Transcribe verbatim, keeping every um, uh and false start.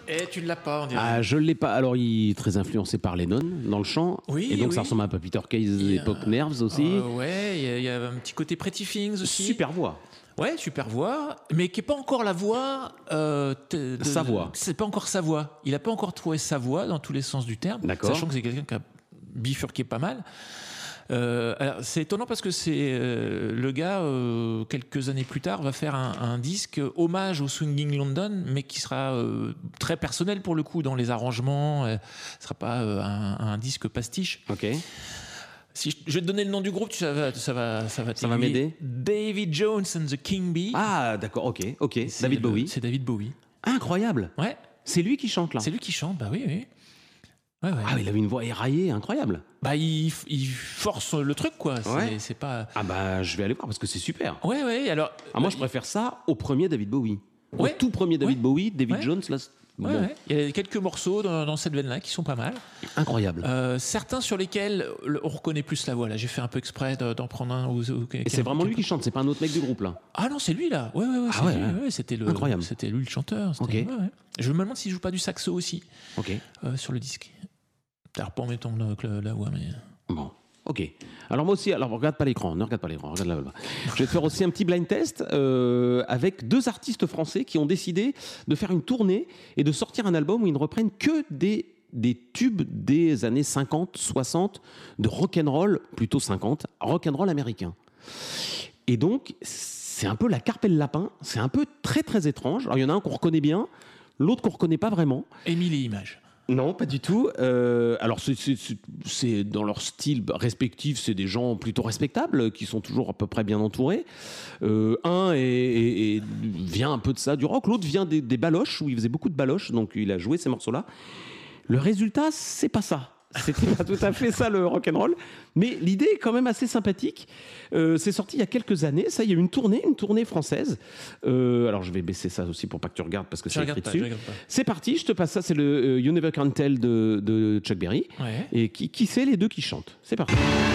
Eh, tu ne l'as pas, on dirait. Ah, je l'ai pas. Alors, il est très influencé par Lennon dans le chant. Oui, et donc, oui. ça ressemble un peu à Peter Case, l'époque a... Nerves aussi. Euh, ouais, il y, y a un petit côté Pretty Things aussi. Super voix. Ouais, super voix, mais qui n'est pas encore la voix. Euh, de, sa voix. C'est pas encore sa voix. Il n'a pas encore trouvé sa voix dans tous les sens du terme. D'accord. Sachant que c'est quelqu'un qui a bifurqué pas mal. Euh, alors, c'est étonnant parce que c'est euh, le gars, euh, quelques années plus tard, va faire un, un disque hommage au Swinging London, mais qui sera euh, très personnel pour le coup dans les arrangements. Ce ne sera pas euh, un, un disque pastiche. Ok. Si je, je vais te donner le nom du groupe, ça va, ça va, ça va, ça va m'aider. David Jones and the King Bee. Ah, d'accord, ok, ok. C'est David le, Bowie. C'est David Bowie. Incroyable. Ouais. C'est lui qui chante là. C'est lui qui chante, bah oui, oui. Ouais, ouais. Ah, il avait une voix éraillée, incroyable. Bah, il, il force le truc, quoi. C'est, ouais. c'est pas. Ah, bah, je vais aller voir parce que c'est super. Ouais, ouais, alors. Ah, moi, je préfère ça au premier David Bowie. Ouais. Au tout premier David ouais. Bowie, David ouais. Jones, là. Ouais, bon. ouais. Il y a quelques morceaux dans, dans cette veine-là qui sont pas mal. Incroyable. Euh, certains sur lesquels on reconnaît plus la voix. Là, j'ai fait un peu exprès d'en prendre un. Ou, ou, Et c'est vraiment lui qui chante, c'est pas un autre mec du groupe là. Ah non, c'est lui là. Ouais, ouais, ouais. Ah ouais, lui, ouais. ouais, c'était le. Incroyable. C'était lui le chanteur. Ok. Ouais, ouais. Je me demande s'il joue pas du saxo aussi. Ok. Euh, sur le disque. Alors pas en mettant la, la voix, mais. Bon. Ok. Alors moi aussi, alors regarde pas l'écran, ne regarde pas l'écran, regarde là-bas. Je vais te faire aussi un petit blind test euh, avec deux artistes français qui ont décidé de faire une tournée et de sortir un album où ils ne reprennent que des, des tubes des années cinquante, soixante, de rock'n'roll, plutôt cinquante, rock'n'roll américain. Et donc, c'est un peu la carpe et le lapin, c'est un peu très très étrange. Alors il y en a un qu'on reconnaît bien, l'autre qu'on reconnaît pas vraiment. Émile et Images. Non, pas du tout. Euh, alors, c'est, c'est, c'est, c'est dans leur style respectif, c'est des gens plutôt respectables, qui sont toujours à peu près bien entourés. Euh, un est, est, est, vient un peu de ça, du rock. L'autre vient des, des baloches, où il faisait beaucoup de baloches, donc il a joué ces morceaux-là. Le résultat, c'est pas ça. C'était pas tout à fait ça le rock'n'roll, mais l'idée est quand même assez sympathique. Euh, c'est sorti il y a quelques années. Ça, il y a eu une tournée, une tournée française. Euh, alors je vais baisser ça aussi pour pas que tu regardes parce que je c'est écrit pas, dessus. Pas. C'est parti, je te passe ça. C'est le euh, You Never Can Tell de, de Chuck Berry. Ouais. Et qui, qui c'est les deux qui chantent. C'est parti.